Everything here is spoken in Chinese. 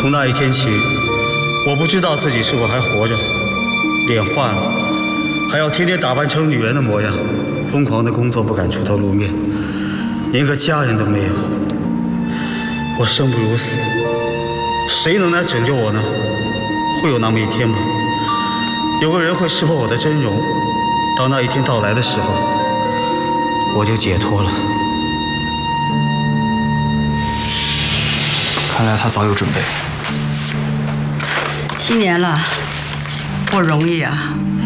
从那一天起，我不知道自己是否还活着，脸换了，还要天天打扮成女人的模样，疯狂的工作不敢出头露面，连个家人都没有。我生不如死，谁能来拯救我呢？会有那么一天吗？有个人会识破我的真容，当那一天到来的时候，我就解脱了。 看来他早有准备。 7年了，不容易啊！